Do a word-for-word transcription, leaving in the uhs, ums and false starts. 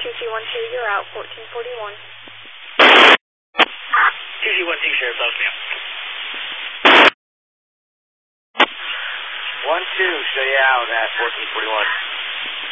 two G one two, you're out, fourteen forty-one. two G one two, Sheriff Bosnia. one two, show you out at fourteen forty-one.